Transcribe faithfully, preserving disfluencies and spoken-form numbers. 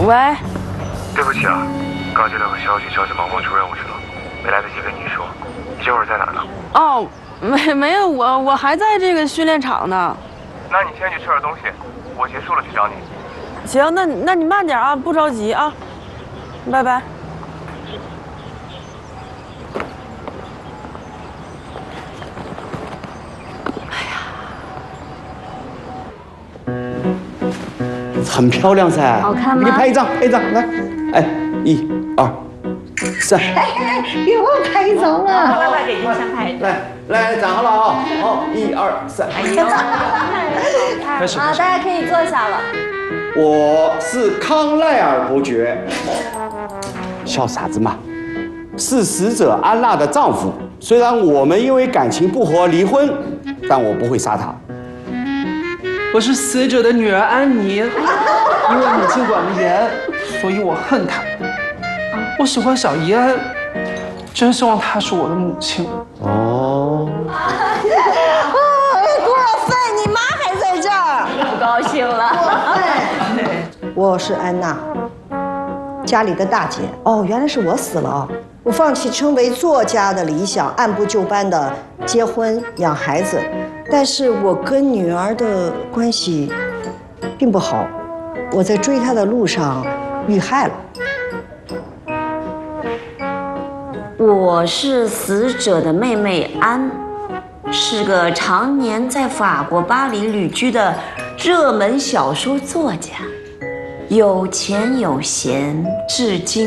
喂， 对不起啊，刚接到个消息，小姐忙忙出任务去了，没来得及跟你说。你这会儿在哪儿呢？ 哦，没没有，我我还在这个训练场呢。 那你先去吃点东西，我结束了去找你。 行，那那你慢点啊，不着急啊，拜拜。 很漂亮噻， 好看吗？ 给你拍一张，拍一张，来，哎，一、二、三， 哎，给我拍一张啊！ 快快给金山拍一张。 来来，站好了啊，好，一二三， 哎呦， 开始。 好，大家可以坐下了。 我是康奈尔伯爵，笑啥子嘛？是死者安娜的丈夫。虽然我们因为感情不和离婚，但我不会杀她。 我是死者的女儿安妮，因为母亲管得严，所以我恨她。我喜欢小怡安，真希望她是我的母亲。 哦。 过分！你妈还在这儿， 不高兴了。 过分！我是安娜，家里的大姐。哦，原来是我死了啊！我放弃成为作家的理想，按部就班的结婚养孩子，但是我跟女儿的关系并不好，我在追她的路上遇害了。 我是死者的妹妹安，是个常年在法国巴黎旅居的热门小说作家，有钱有闲，至今